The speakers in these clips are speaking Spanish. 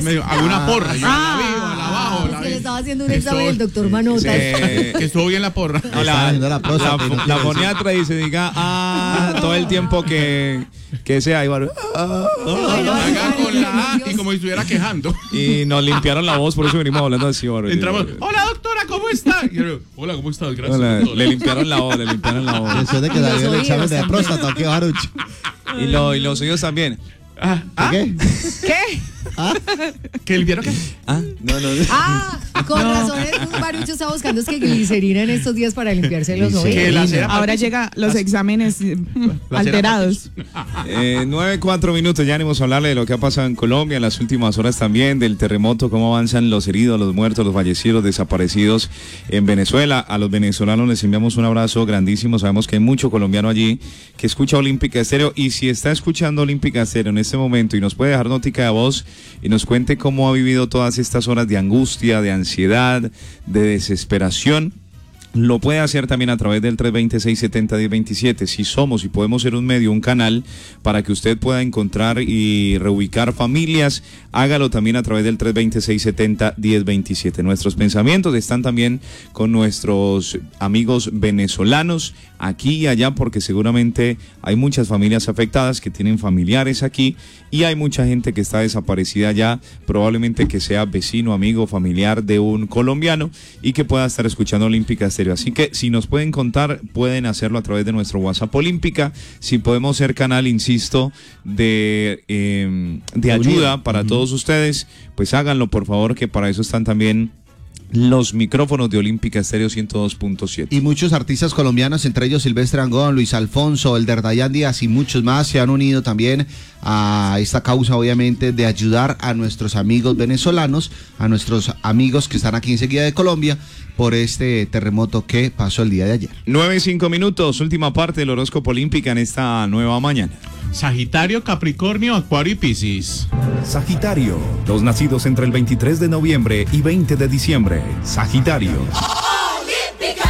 Hago una porra. Yo la vi, la bajo. Es que le estaba haciendo un examen el doctor Manotas. Que estuvo bien la porra. No, la foniatra dice, diga, todo el tiempo que sea igual. Haga con la A y como si estuviera quejando. Y nos limpiaron la voz, por eso venimos hablando así. Entramos, hola doctora, ¿cómo está? Hola, ¿cómo estás? Gracias. Hola, le limpiaron la voz, Después de que salió el examen de próstata, qué barucho. Y los oídos también. ¿Qué? ¿Que limpiaron qué? Con razón un barucho está buscando es que glicerina en estos días para limpiarse los oídos. Ahora llega los exámenes alterados. 9:04 minutos, ya venimos a hablarle de lo que ha pasado en Colombia en las últimas horas también, del terremoto, cómo avanzan los heridos, los muertos, los fallecidos, los desaparecidos en Venezuela. A los venezolanos les enviamos un abrazo grandísimo, sabemos que hay mucho colombiano allí que escucha Olímpica Estéreo, y si está escuchando Olímpica Estéreo en este momento y nos puede dejar notica de voz y nos cuente cómo ha vivido todas estas horas de angustia, de ansiedad, de desesperación, lo puede hacer también a través del 320-670-1027. Si somos y podemos ser un medio, un canal para que usted pueda encontrar y reubicar familias, hágalo también a través del 320-670-1027. Nuestros pensamientos están también con nuestros amigos venezolanos aquí y allá, porque seguramente hay muchas familias afectadas que tienen familiares aquí y hay mucha gente que está desaparecida allá, probablemente que sea vecino, amigo, familiar de un colombiano y que pueda estar escuchando Olímpica Estéreo. Así que si nos pueden contar, pueden hacerlo a través de nuestro WhatsApp Olímpica. Si podemos ser canal, insisto, de ayuda para todos ustedes, pues háganlo, por favor, que para eso están también los micrófonos de Olímpica Estéreo 102.7. Y muchos artistas colombianos, entre ellos Silvestre Angón, Luis Alfonso, Elder Dayan Díaz y muchos más, se han unido también a esta causa, obviamente, de ayudar a nuestros amigos venezolanos, a nuestros amigos que están aquí enseguida de Colombia, por este terremoto que pasó el día de ayer. 9:05 minutos, última parte del horóscopo Olímpica en esta nueva mañana. Sagitario, Capricornio, Acuario y Piscis. Sagitario, los nacidos entre el 23 de noviembre y 20 de diciembre. Sagitario. ¡Olímpica!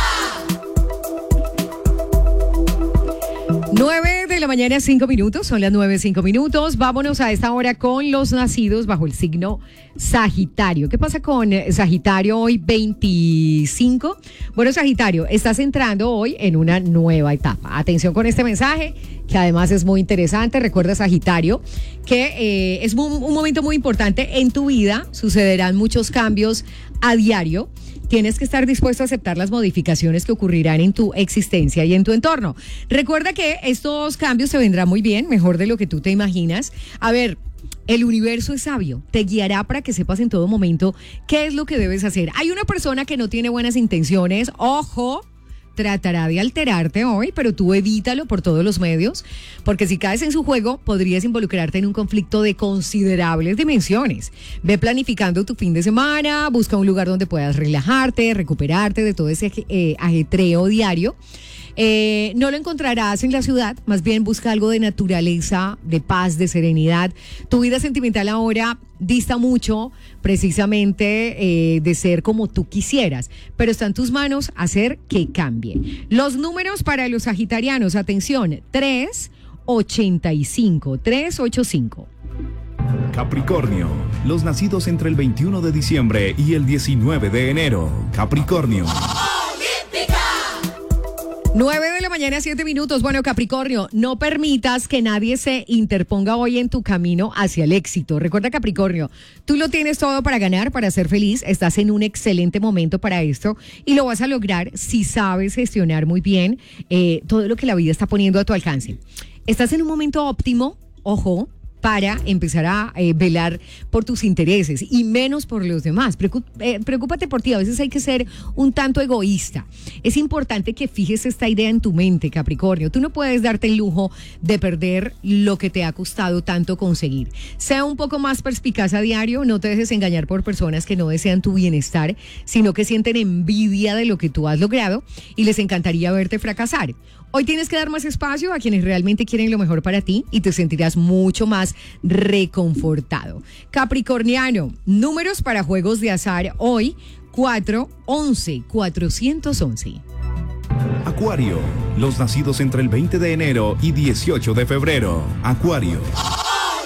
9 de la mañana, 5 minutos, son las 9:05 minutos. Vámonos a esta hora con los nacidos bajo el signo Sagitario. ¿Qué pasa con Sagitario hoy 25? Bueno, Sagitario, estás entrando hoy en una nueva etapa. Atención con este mensaje, que además es muy interesante. Recuerda, Sagitario, que es un momento muy importante en tu vida. Sucederán muchos cambios a diario. Tienes que estar dispuesto a aceptar las modificaciones que ocurrirán en tu existencia y en tu entorno. Recuerda que estos cambios te vendrán muy bien, mejor de lo que tú te imaginas. A ver, el universo es sabio, te guiará para que sepas en todo momento qué es lo que debes hacer. Hay una persona que no tiene buenas intenciones, ojo, tratará de alterarte hoy, pero tú evítalo por todos los medios, porque si caes en su juego, podrías involucrarte en un conflicto de considerables dimensiones. Ve planificando tu fin de semana, busca un lugar donde puedas relajarte, recuperarte de todo ese ajetreo diario. No lo encontrarás en la ciudad, más bien busca algo de naturaleza, de paz, de serenidad. Tu vida sentimental ahora dista mucho precisamente de ser como tú quisieras, pero está en tus manos hacer que cambie. Los números para los sagitarianos, atención, 385. Capricornio, los nacidos entre el 21 de diciembre y el 19 de enero. Capricornio. 9 de la mañana, 7 minutos. Bueno, Capricornio, no permitas que nadie se interponga hoy en tu camino hacia el éxito. Recuerda, Capricornio, tú lo tienes todo para ganar, para ser feliz. Estás en un excelente momento para esto y lo vas a lograr si sabes gestionar muy bien todo lo que la vida está poniendo a tu alcance. Estás en un momento óptimo, ojo, para empezar a velar por tus intereses y menos por los demás. Preocúpate por ti, a veces hay que ser un tanto egoísta. Es importante que fijes esta idea en tu mente, Capricornio. Tú no puedes darte el lujo de perder lo que te ha costado tanto conseguir. Sea un poco más perspicaz a diario, no te dejes engañar por personas que no desean tu bienestar, sino que sienten envidia de lo que tú has logrado y les encantaría verte fracasar. Hoy tienes que dar más espacio a quienes realmente quieren lo mejor para ti y te sentirás mucho más reconfortado. Capricorniano, números para juegos de azar hoy, 411. Acuario, los nacidos entre el 20 de enero y 18 de febrero. Acuario.